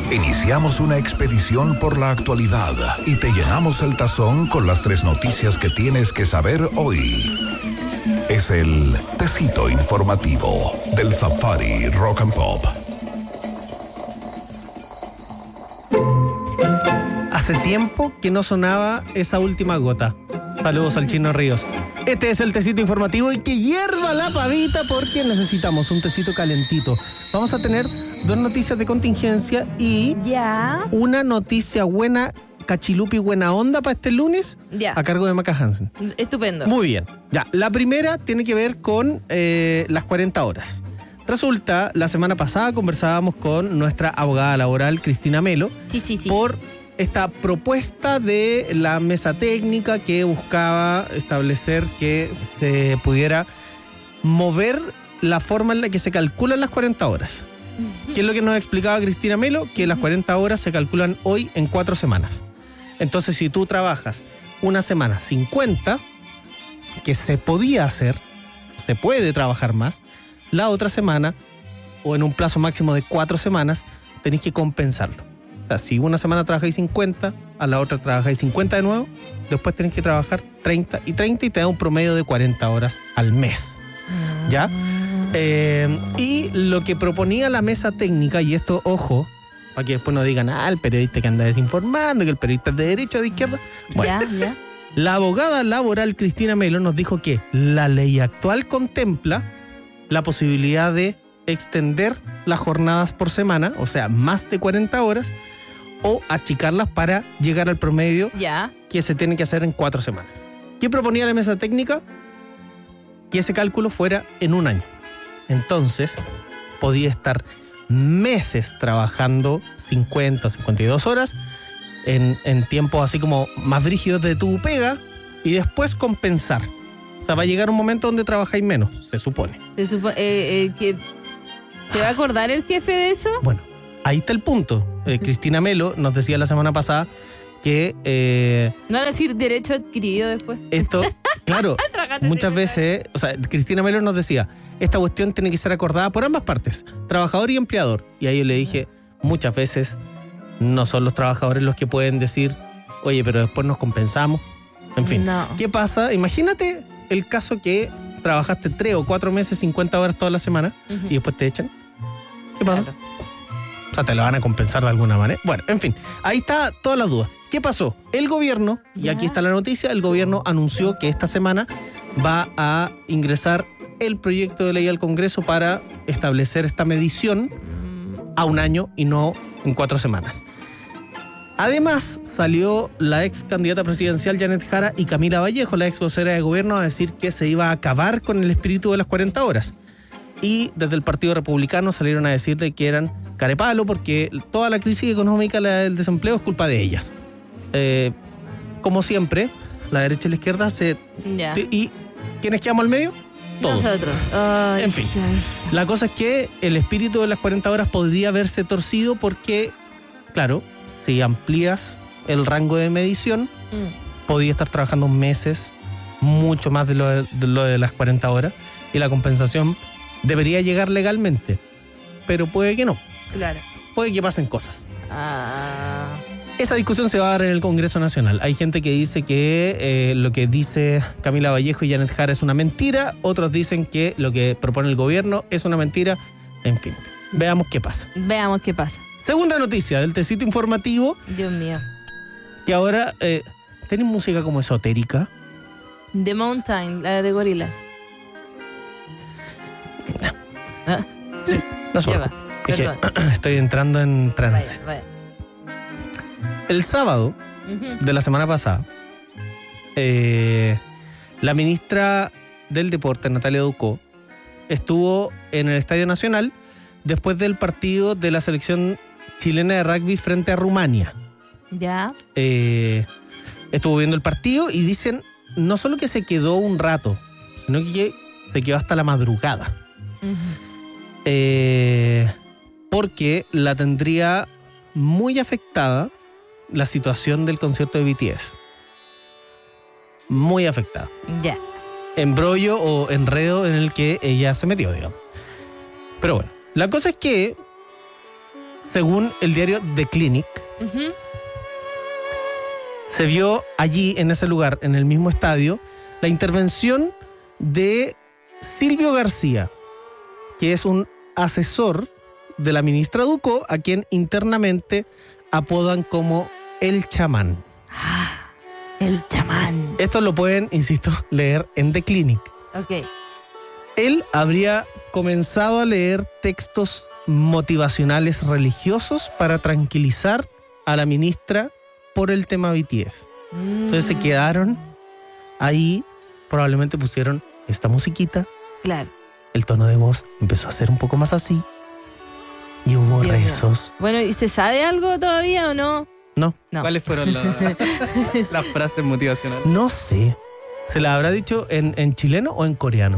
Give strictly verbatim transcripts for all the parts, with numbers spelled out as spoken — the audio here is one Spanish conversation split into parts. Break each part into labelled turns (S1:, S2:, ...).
S1: Iniciamos una expedición por la actualidad y te llenamos el tazón con las tres noticias que tienes que saber hoy. Es el Tecito Informativo del Safari Rock and Pop.
S2: Hace tiempo que no sonaba esa última gota. Saludos al Chino Ríos. Este es el Tecito Informativo y que hierva la pavita porque necesitamos un tecito calentito. Vamos a tener dos noticias de contingencia y
S3: ya.
S2: una noticia buena, cachilupi buena onda para este lunes,
S3: ya.
S2: a cargo de Maca Hansen.
S3: Estupendo.
S2: Muy bien. Ya, la primera tiene que ver con eh, las cuarenta horas. Resulta, la semana pasada conversábamos con nuestra abogada laboral, Cristina Melo,
S3: sí, sí, sí.
S2: por esta propuesta de la mesa técnica que buscaba establecer que se pudiera mover la forma en la que se calculan las cuarenta horas. ¿Qué es lo que nos explicaba Cristina Melo? Que las cuarenta horas se calculan hoy en cuatro semanas. Entonces, si tú trabajas una semana cincuenta, que se podía hacer, se puede trabajar más, la otra semana, o en un plazo máximo de cuatro semanas, tenés que compensarlo. O sea, si una semana trabajáis cincuenta, a la otra trabajáis cincuenta de nuevo, después tenés que trabajar treinta y treinta y te da un promedio de cuarenta horas al mes. ¿Ya? Eh, y lo que proponía la mesa técnica, y esto, ojo, para que después no digan, ah, el periodista que anda desinformando, que el periodista es de derecha o de izquierda. Bueno,
S3: ya, ya.
S2: La abogada laboral Cristina Melo nos dijo que la ley actual contempla la posibilidad de extender las jornadas por semana, o sea, más de cuarenta horas, o achicarlas para llegar al promedio
S3: ya.
S2: que se tiene que hacer en cuatro semanas. ¿Qué proponía la mesa técnica? Que ese cálculo fuera en un año. Entonces, podía estar meses trabajando cincuenta, cincuenta y dos horas en, en tiempos así como más brígidos de tu pega y después compensar. O sea, va a llegar un momento donde trabajáis menos, se supone.
S3: Se supone eh, eh, que ¿se va a acordar el jefe de eso?
S2: Bueno, ahí está el punto. Eh, Cristina Melo nos decía la semana pasada que... Eh,
S3: no va a decir derecho adquirido después.
S2: Esto, claro, muchas veces... O sea, Cristina Melo nos decía, esta cuestión tiene que ser acordada por ambas partes, trabajador y empleador. Y ahí yo le dije, muchas veces no son los trabajadores los que pueden decir, oye, pero después nos compensamos. En fin,
S3: no.
S2: ¿Qué pasa? Imagínate el caso que trabajaste tres o cuatro meses, cincuenta horas toda la semana, uh-huh. y después te echan. ¿Qué pasa? Claro. O sea, te lo van a compensar de alguna manera. Bueno, en fin, ahí está todas las dudas. ¿Qué pasó? El gobierno, y
S3: ¿Ya?
S2: aquí está la noticia, el gobierno anunció que esta semana va a ingresar el proyecto de ley al Congreso para establecer esta medición a un año y no en cuatro semanas. Además, salió la ex candidata presidencial Janet Jara y Camila Vallejo, la ex vocera de gobierno, a decir que se iba a acabar con el espíritu de las cuarenta horas. Y desde el Partido Republicano salieron a decirle que eran carepalo porque toda la crisis económica, la del desempleo, es culpa de ellas. Eh, como siempre, la derecha y la izquierda se...
S3: Ya.
S2: ¿Y quiénes quedamos al medio? Todos.
S3: Nosotros. Ay,
S2: en fin,
S3: ay.
S2: la cosa es que el espíritu de las cuarenta horas podría verse torcido porque, claro, si amplías el rango de medición, mm. podía estar trabajando meses, mucho más de lo de, de lo de las cuarenta horas, y la compensación debería llegar legalmente, pero puede que no.
S3: Claro.
S2: Puede que pasen cosas.
S3: Ah.
S2: Esa discusión se va a dar en el Congreso Nacional. Hay gente que dice que eh, lo que dice Camila Vallejo y Janet Jara es una mentira, otros dicen que lo que propone el gobierno es una mentira. En fin, veamos qué pasa.
S3: Veamos qué pasa.
S2: Segunda noticia del Tecito Informativo.
S3: Dios mío.
S2: Que ahora eh, tienen música como esotérica.
S3: The Mountain, la de Gorilas.
S2: ¿Ah? Sí, no sé. Es que estoy entrando en trance.
S3: Vaya, vaya.
S2: El sábado uh-huh. de la semana pasada, eh, la ministra del Deporte, Natalia Ducó, estuvo en el Estadio Nacional después del partido de la selección chilena de rugby frente a Rumania.
S3: Ya.
S2: Eh, estuvo viendo el partido y dicen no solo que se quedó un rato, sino que se quedó hasta la madrugada. Uh-huh. Eh, porque la tendría muy afectada la situación del concierto de B T S. Muy afectada.
S3: Ya. Yeah.
S2: Embrollo o enredo en el que ella se metió, digamos. Pero bueno, la cosa es que según el diario The Clinic,
S3: Ujú.
S2: se vio allí, en ese lugar, en el mismo estadio, la intervención de Silvio García, que es un asesor de la ministra Ducó, a quien internamente apodan como el chamán.
S3: Ah, el chamán.
S2: Esto lo pueden, insisto, leer en The Clinic.
S3: Ok.
S2: Él habría comenzado a leer textos motivacionales religiosos para tranquilizar a la ministra por el tema B T S. Entonces se quedaron ahí, probablemente pusieron esta musiquita,
S3: Claro.
S2: el tono de voz empezó a ser un poco más así y hubo
S3: Dios mío.
S2: rezos.
S3: Bueno, ¿y se sabe algo todavía o no?
S2: No,
S3: No.
S4: ¿Cuáles fueron la- las frases motivacionales?
S2: no sé. ¿Se la habrá dicho en, en chileno o en coreano?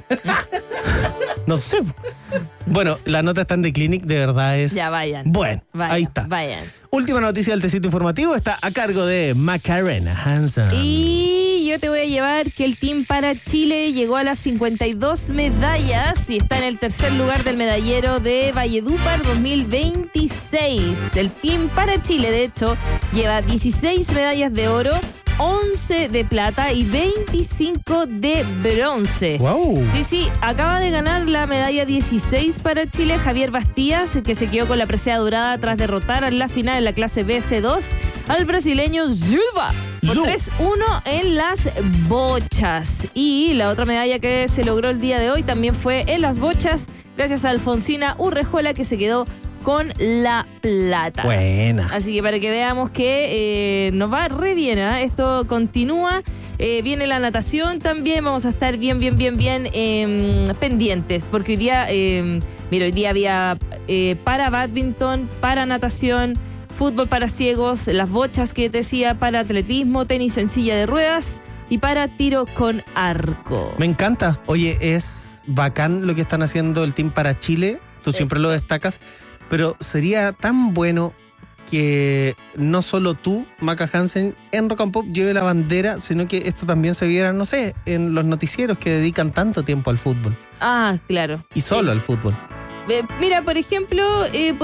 S2: No sé. Bueno, la nota está en The Clinic, de verdad es...
S3: Ya, vayan.
S2: Bueno,
S3: Vayan,
S2: ahí está.
S3: Vayan.
S2: Última noticia del tecito informativo está a cargo de Macarena Hansen.
S3: Y yo te voy a llevar que el Team para Chile llegó a las cincuenta y dos medallas y está en el tercer lugar del medallero de Valledupar dos mil veintiséis. El Team para Chile, de hecho, lleva dieciséis medallas de oro, once de plata y veinticinco de bronce.
S2: Wow.
S3: Sí, sí, acaba de ganar la medalla dieciséis para Chile Javier Bastías, que se quedó con la presea dorada tras derrotar en la final en la clase B C dos al brasileño Silva por
S2: Zu.
S3: tres uno en las bochas. Y la otra medalla que se logró el día de hoy también fue en las bochas, gracias a Alfonsina Urrejuela, que se quedó con la plata.
S2: Buena.
S3: Así que para que veamos que eh, nos va re bien, ¿eh? Esto continúa. Eh, viene la natación también. Vamos a estar bien, bien, bien, bien eh, pendientes. Porque hoy día, eh, mira, hoy día había eh, para bádminton, para natación, fútbol para ciegos, las bochas que te decía, para atletismo, tenis en silla de ruedas y para tiro con arco.
S2: Me encanta. Oye, es bacán lo que están haciendo el Team para Chile. Tú siempre lo destacas. Pero sería tan bueno que no solo tú, Maca Hansen, en Rock and Pop lleve la bandera, sino que esto también se viera, no sé, en los noticieros que dedican tanto tiempo al fútbol.
S3: Ah, claro.
S2: Y solo
S3: Sí.
S2: al fútbol.
S3: Eh, Mira, por ejemplo, eh,